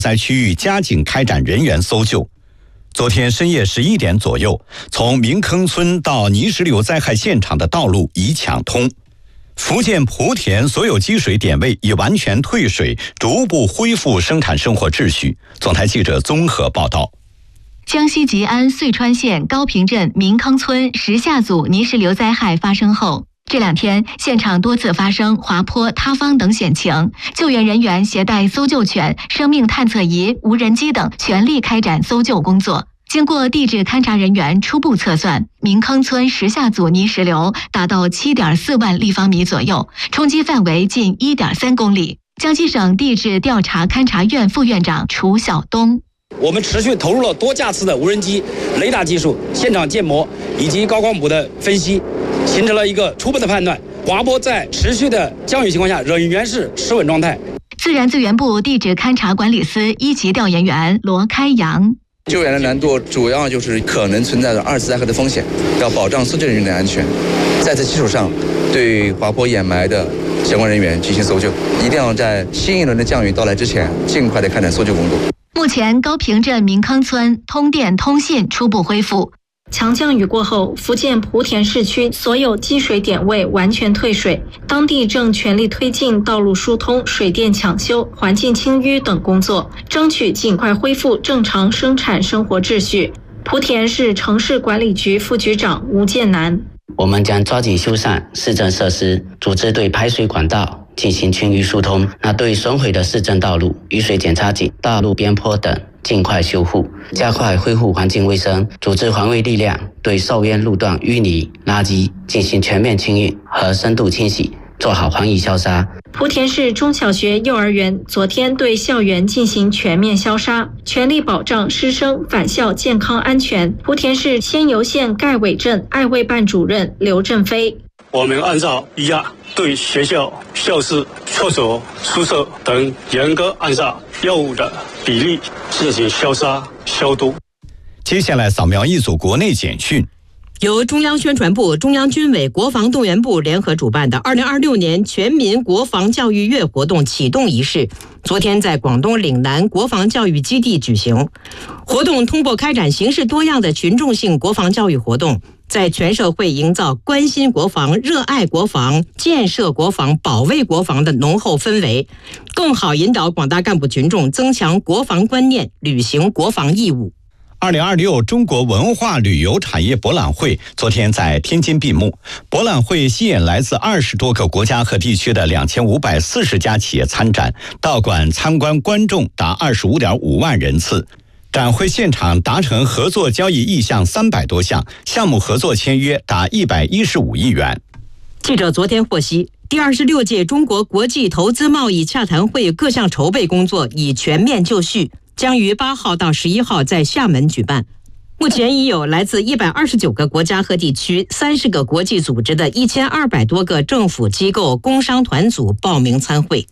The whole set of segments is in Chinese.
在区域加紧开展人员搜救。昨天深夜11点左右，从明坑村到泥石流灾害现场的道路已抢通。福建莆田所有积水点位已完全退水，逐步恢复生产生活秩序。总台记者综合报道。 江西吉安遂川县高坪镇明坑村时下组泥石流灾害发生后，这2天现场多次发生滑坡、塌方等险情，救援人员携带搜救犬、生命探测仪、无人机等全力开展搜救工作。经过地质勘察人员初步测算，明坑村时下组泥石流达到7.4万立方米左右，冲击范围近1.3公里。江西省地质调查勘察院副院长楚晓东： 我们持续投入了多架次的无人机、雷达技术、现场建模以及高光谱的分析，形成了一个初步的判断：滑坡在持续的降雨情况下仍然是失稳状态。 自然资源部地质勘察管理司1级调研员罗开阳： 救援的难度主要就是可能存在的2次灾害的风险，要保障搜救人员的安全。在此基础上，对滑坡掩埋的相关人员进行搜救，一定要在新一轮的降雨到来之前，尽快的开展搜救工作。 目前高坪镇明坑村通电通信初步恢复。 强降雨过后，福建莆田市区所有积水点位完全退水，当地正全力推进道路疏通、水电抢修、环境清淤等工作，争取尽快恢复正常生产生活秩序。莆田市城市管理局副局长吴建南： 我们将抓紧修缮市政设施，组织对排水管道进行清淤疏通。对损毁的市政道路、雨水检查井、道路边坡等尽快修复，加快恢复环境卫生，组织环卫力量对受淹路段淤泥、垃圾进行全面清运和深度清洗，做好防疫消杀。 莆田市中小学、幼儿园昨天对校园进行全面消杀，全力保障师生返校健康安全。莆田市仙游县盖尾镇爱卫办主任刘振飞： 我们按照1亚对学校、校室、厕所、宿舍等严格按照药物的比例进行消杀消毒。 接下来扫描一组国内简讯。 由中央宣传部、中央军委国防动员部联合主办的2026年全民国防教育月活动启动仪式，昨天在广东岭南国防教育基地举行。活动通过开展形式多样的群众性国防教育活动，在全社会营造关心国防、热爱国防、建设国防、保卫国防的浓厚氛围，更好引导广大干部群众增强国防观念，履行国防义务。 2026中国文化旅游产业博览会昨天在天津闭幕。博览会吸引来自20多个国家和地区的2540家企业参展，到馆参观观众达25.5万人次。展会现场达成合作交易意向300多项，项目合作签约达115亿元。 记者昨天获悉，第26届中国国际投资贸易洽谈会各项筹备工作已全面就绪，将于8号到11号在厦门举办。目前已有来自129个国家和地区、30个国际组织的1200多个政府机构、工商团组报名参会。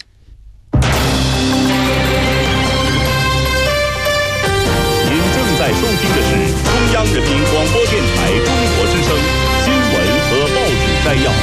您正在收听的是中央人民广播电台中国之声新闻和报纸摘要。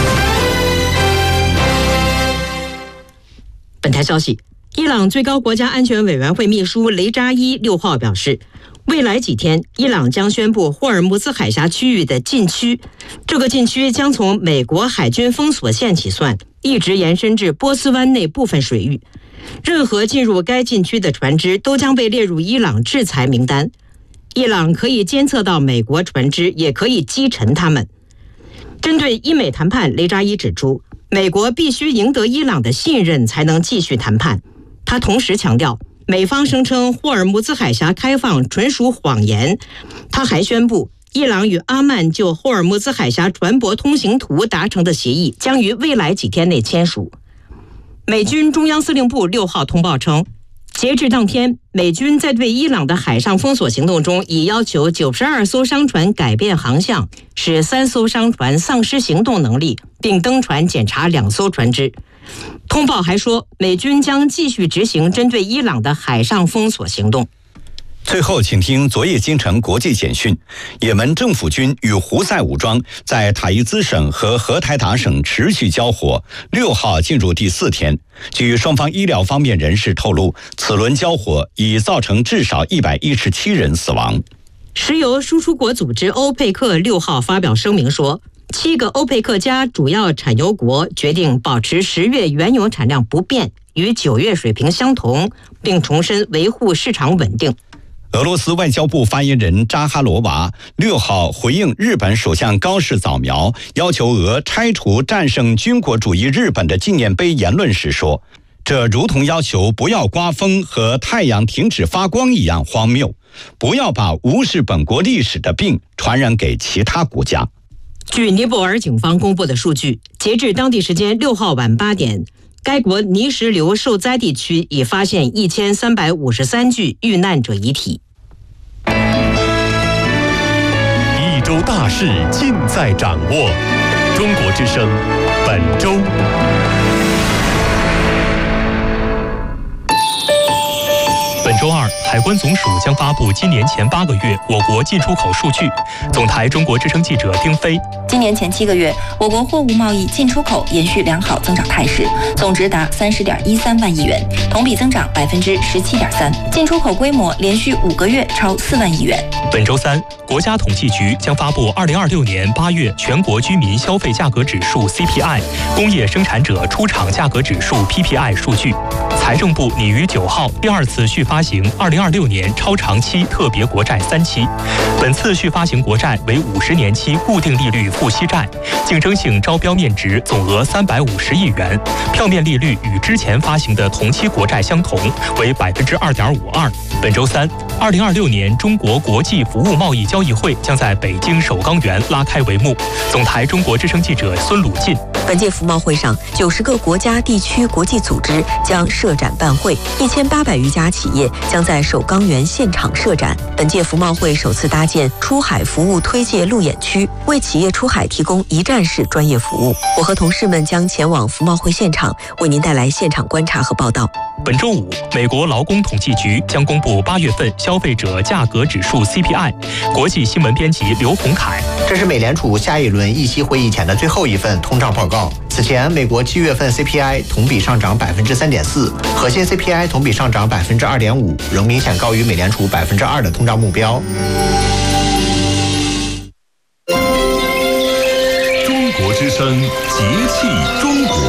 本台消息，伊朗最高国家安全委员会秘书雷扎伊6号表示，未来几天，伊朗将宣布霍尔木兹海峡区域的禁区。这个禁区将从美国海军封锁线起算，一直延伸至波斯湾内部分水域。任何进入该禁区的船只都将被列入伊朗制裁名单。伊朗可以监测到美国船只，也可以击沉它们。针对伊美谈判，雷扎伊指出，美国必须赢得伊朗的信任才能继续谈判。他同时强调，美方声称霍尔木兹海峡开放纯属谎言。他还宣布，伊朗与阿曼就霍尔木兹海峡船舶通行图达成的协议将于未来几天内签署。美军中央司令部6号通报称，截至当天，美军在对伊朗的海上封锁行动中，已要求92艘商船改变航向，使3艘商船丧失行动能力，并登船检查2艘船只。通报还说，美军将继续执行针对伊朗的海上封锁行动。 最后，请听昨夜京城国际简讯。也门政府军与胡塞武装在塔伊兹省和荷台达省持续交火，6号进入第4天。据双方医疗方面人士透露，此轮交火已造成至少117人死亡。 石油输出国组织欧佩克6号发表声明说，7个欧佩克加主要产油国决定保持10月原油产量不变，与9月水平相同，并重申维护市场稳定。 俄罗斯外交部发言人扎哈罗娃6号回应日本首相高市早苗要求俄拆除战胜军国主义日本的纪念碑言论时说，这如同要求不要刮风和太阳停止发光一样荒谬，不要把无视本国历史的病传染给其他国家。 据尼泊尔警方公布的数据，截至当地时间6号晚8点，该国泥石流受灾地区已发现1353具遇难者遗体。 一周大事尽在掌握，中国之声本周。本周二，海关总署将发布今年前8个月我国进出口数据。总台中国之声记者丁飞， 今年前7个月，我国货物贸易进出口延续良好增长态势，总值达30.13万亿元，同比增长17.3%，进出口规模连续5个月超4万亿元。 本周三，国家统计局将发布2026年8月全国居民消费价格指数 CPI、工业生产者出厂价格指数 PPI 数据。财政部拟于9号第2次续发行2026年超长期特别国债3期，本次续发行国债为50年期固定利率付息债，竞争性招标面值总额350亿元，票面利率与之前发行的同期国债相同，为2.52%。本周三，2026年中国国际服务贸易交易会将在北京首钢园拉开帷幕。总台中国之声记者孙鲁进。 本届服贸会上，90个国家、地区、国际组织将设展办会，1800余家企业将在首钢园现场设展。本届服贸会首次搭建出海服务推介路演区，为企业出海提供一站式专业服务。我和同事们将前往服贸会现场，为您带来现场观察和报道。 本周五，美国劳工统计局将公布8月份消费者价格指数 CPI。国际新闻编辑刘洪凯， 这是美联储下一轮议息会议前的最后一份通胀报告。此前，美国7月份 CPI 同比上涨3.4%，核心 CPI 同比上涨2.5%，仍明显高于美联储2%的通胀目标。 中国之声节气中国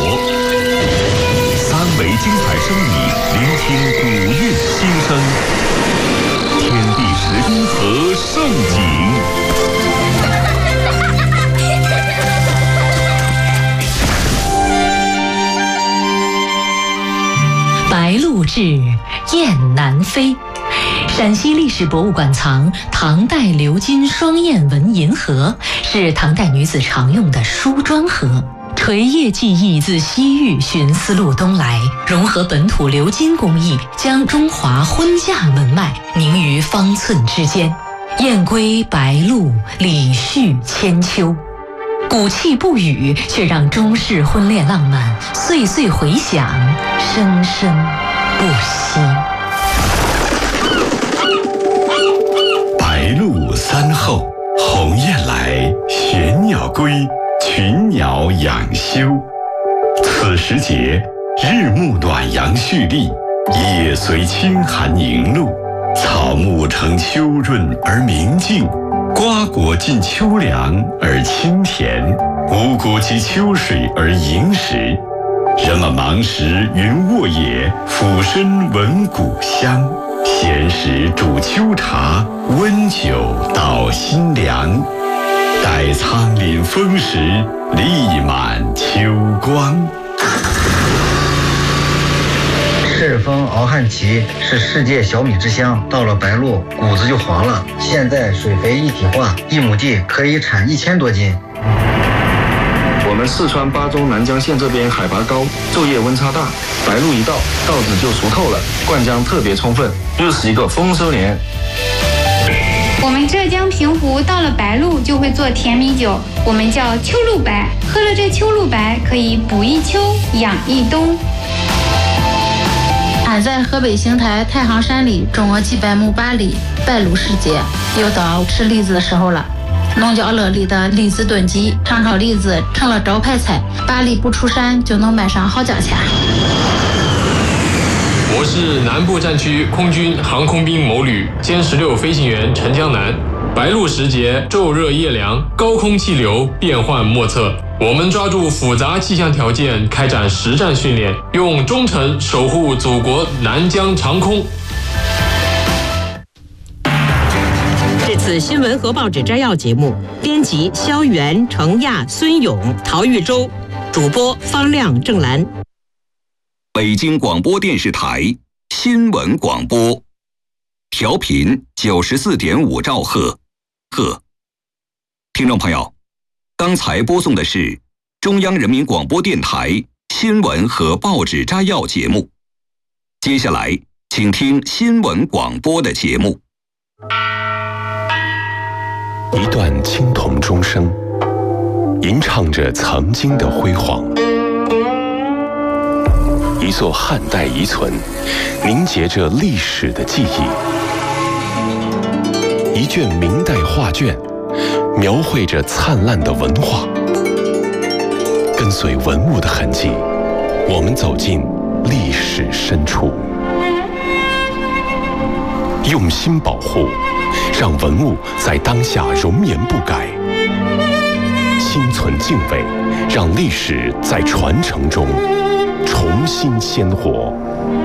，3维精彩声语，聆听古韵心声，天地时公和盛景。 白鹭至，雁南飞。陕西历史博物馆藏唐代鎏金双燕纹银盒，是唐代女子常用的梳妆盒。垂叶技艺自西域寻丝路东来，融合本土鎏金工艺，将中华婚嫁门脉凝于方寸之间。燕归白鹭，礼序千秋。古气不语，却让中式婚恋浪漫岁岁回响，生生不息。 白鹭3后，鸿雁来，玄鸟归，群鸟养休。此时节，日暮暖阳蓄力，夜随清寒凝露，草木呈秋润而明净，瓜果尽秋凉而清甜，五谷及秋水而盈实。人们忙时云卧野，俯身闻谷香。闲时煮秋茶，温酒捣心凉。待仓廪丰时，力满秋光。 赤峰敖汉旗是世界小米之乡，到了白露，谷子就黄了。现在水肥一体化，1亩地可以产1000多斤。 我们四川巴中南江县这边海拔高，昼夜温差大，白露一到，稻子就熟透了，灌浆特别充分，又是一个丰收年。 我们浙江平湖到了白露就会做甜米酒，我们叫秋露白，喝了这秋露白可以补一秋，养一冬。 俺在河北邢台太行山里种了几百亩八李，白露时节又到吃栗子的时候了。农家乐里的栗子炖鸡、尝尝栗子成了招牌菜，八李不出山就能卖上好价钱。 我是南部战区空军航空兵某旅歼16飞行员陈江南。白露时节，昼热夜凉，高空气流变幻莫测。我们抓住复杂气象条件，开展实战训练，用忠诚守护祖国南疆长空。 这次新闻和报纸摘要节目，编辑肖元、程亚、孙勇、陶玉洲，主播方亮、郑兰。 北京广播电视台新闻广播，调频94.5兆赫。听众朋友，刚才播送的是中央人民广播电台新闻和报纸摘要节目。接下来，请听新闻广播的节目。 一段青铜钟声，吟唱着曾经的辉煌；一座汉代遗存，凝结着历史的记忆；一卷明代画卷，描绘着灿烂的文化。跟随文物的痕迹，我们走进历史深处，用心保护，让文物在当下容颜不改；心存敬畏，让历史在传承中重新鲜活。